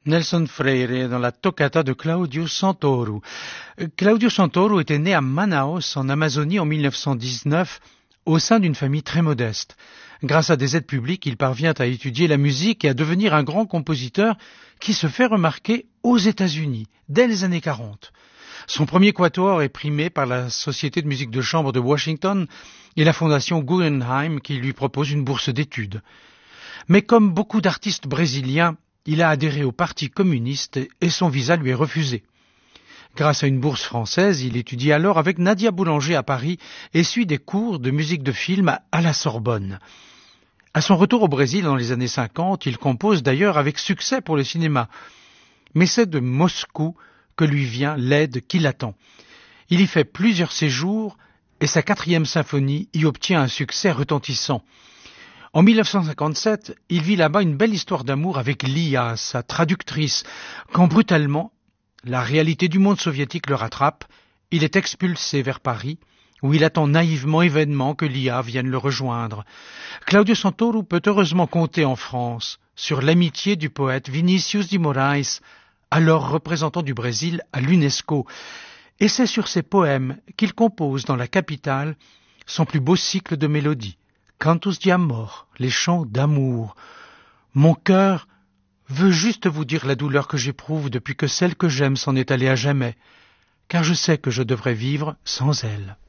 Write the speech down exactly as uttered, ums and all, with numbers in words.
Nelson Freire dans la toccata de Claudio Santoro. Claudio Santoro était né à Manaus, en Amazonie, en mille neuf cent dix-neuf, au sein d'une famille très modeste. Grâce à des aides publiques, il parvient à étudier la musique et à devenir un grand compositeur qui se fait remarquer aux États-Unis, dès les années quarante. Son premier quatuor est primé par la Société de musique de chambre de Washington et la Fondation Guggenheim qui lui propose une bourse d'études. Mais comme beaucoup d'artistes brésiliens, il a adhéré au Parti communiste et son visa lui est refusé. Grâce à une bourse française, il étudie alors avec Nadia Boulanger à Paris et suit des cours de musique de film à la Sorbonne. À son retour au Brésil dans les années cinquante, il compose d'ailleurs avec succès pour le cinéma. Mais c'est de Moscou que lui vient l'aide qu'il attend. Il y fait plusieurs séjours et sa quatrième symphonie y obtient un succès retentissant. En mille neuf cent cinquante-sept, il vit là-bas une belle histoire d'amour avec Lia, sa traductrice, quand brutalement, la réalité du monde soviétique le rattrape, il est expulsé vers Paris, où il attend naïvement et vainement que Lia vienne le rejoindre. Claudio Santoro peut heureusement compter en France sur l'amitié du poète Vinicius de Moraes, alors représentant du Brésil à l'UNESCO. Et c'est sur ses poèmes qu'il compose dans la capitale son plus beau cycle de mélodies. Cantus de Amor, les chants d'amour. Mon cœur veut juste vous dire la douleur que j'éprouve depuis que celle que j'aime s'en est allée à jamais, car je sais que je devrais vivre sans elle.